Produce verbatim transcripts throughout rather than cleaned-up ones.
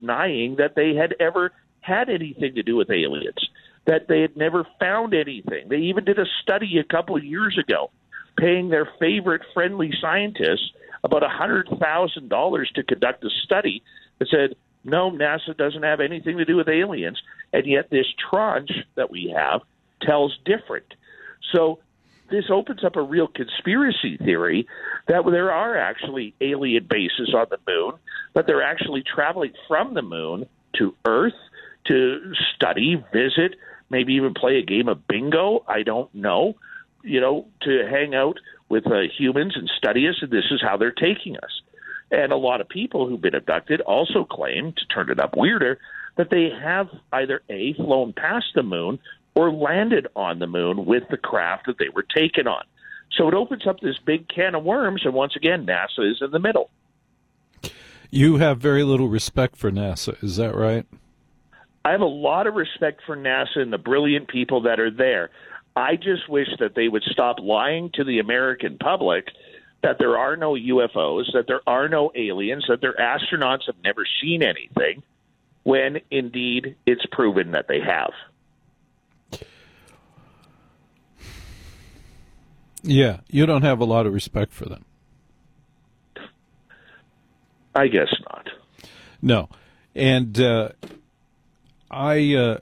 denying that they had ever had anything to do with aliens, that they had never found anything. They even did a study a couple of years ago, paying their favorite friendly scientists about one hundred thousand dollars to conduct a study that said, no, NASA doesn't have anything to do with aliens, and yet this tranche that we have tells different. So this opens up a real conspiracy theory that there are actually alien bases on the moon, but they're actually traveling from the moon to Earth to study, visit, maybe even play a game of bingo, I don't know, you know, to hang out with uh, humans and study us, and this is how they're taking us. And a lot of people who've been abducted also claim, to turn it up weirder, that they have either A, flown past the moon or landed on the moon with the craft that they were taken on. So it opens up this big can of worms, and once again, NASA is in the middle. You have very little respect for NASA, is that right? I have a lot of respect for NASA and the brilliant people that are there. I just wish that they would stop lying to the American public that there are no U F Os, that there are no aliens, that their astronauts have never seen anything, when indeed it's proven that they have. Yeah, you don't have a lot of respect for them. I guess not. No. And uh, I uh,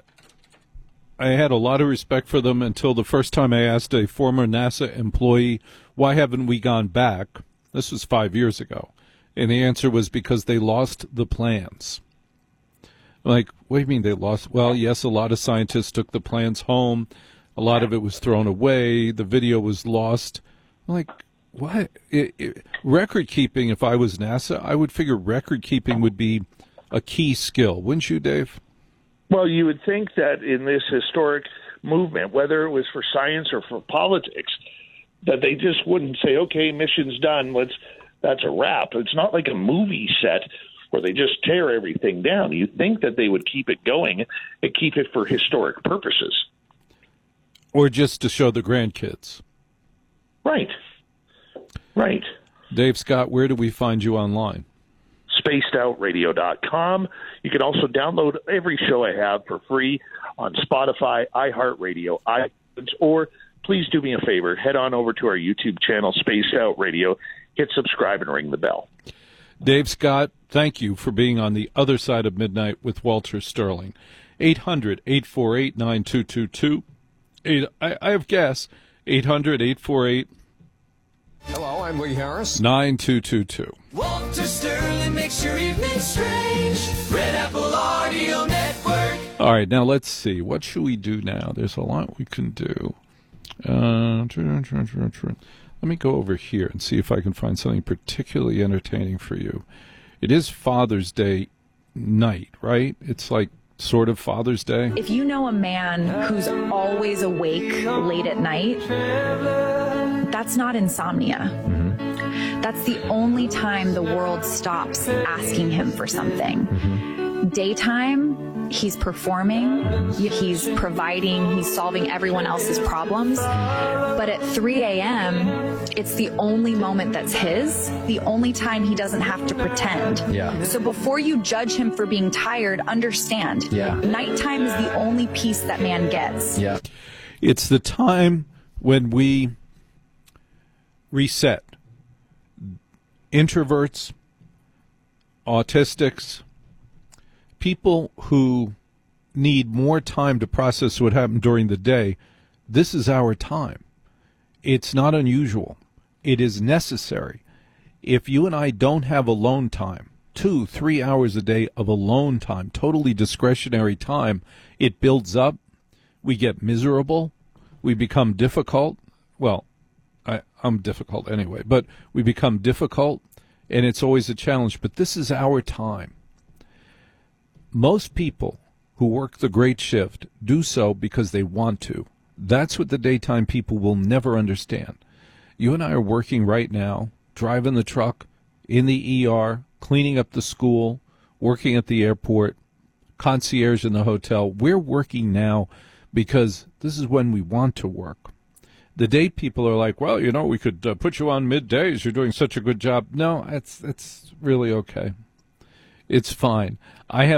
I had a lot of respect for them until the first time I asked a former NASA employee, why haven't we gone back? This was five years ago. And the answer was because they lost the plans. Like, what do you mean they lost? Well, yes, a lot of scientists took the plans home. A lot of it was thrown away. The video was lost. I'm like, what? It, it, record keeping, if I was NASA, I would figure record keeping would be a key skill. Wouldn't you, Dave? Well, you would think that in this historic movement, whether it was for science or for politics, that they just wouldn't say, okay, mission's done, let's that's a wrap. It's not like a movie set where they just tear everything down. You'd think that they would keep it going and keep it for historic purposes. Or just to show the grandkids. Right. Right. Dave Scott, where do we find you online? spaced out radio dot com. You can also download every show I have for free on Spotify, iHeartRadio, iTunes, or please do me a favor, head on over to our YouTube channel, Spaced Out Radio, hit subscribe and ring the bell. Dave Scott, thank you for being on the other side of midnight with Walter Sterling. eight hundred, eight four eight, nine two two two. Eight, I, I have gas. eight hundred, eight four eight. Hello, I'm Lee Harris. nine two two two. Walter Sterling makes your evening strange. Red Apple Audio Network. All right, now let's see. What should we do now? There's a lot we can do. Uh, let me go over here and see if I can find something particularly entertaining for you. It is Father's Day night, right? It's like sort of Father's Day. If you know a man who's always awake late at night, that's not insomnia. Mm-hmm. That's the only time the world stops asking him for something. Mm-hmm. Daytime, he's performing, he's providing, he's solving everyone else's problems. But at three a.m., it's the only moment that's his, the only time he doesn't have to pretend. Yeah. So before you judge him for being tired, understand, yeah. nighttime is the only peace that man gets. Yeah. It's the time when we reset. Introverts, autistics, people who need more time to process what happened during the day, this is our time. It's not unusual. It is necessary. If you and I don't have alone time, two, three hours a day of alone time, totally discretionary time, it builds up. We get miserable. We become difficult. Well, I, I'm difficult anyway, but we become difficult, and it's always a challenge. But this is our time. Most people who work the great shift do so because they want to. That's what the daytime people will never understand. You and I are working right now, driving the truck, in the E R, cleaning up the school, working at the airport, concierge in the hotel. We're working now because this is when we want to work. The day people are like, well, you know, we could uh, put you on middays. You're doing such a good job. No, it's it's really okay. It's fine. I have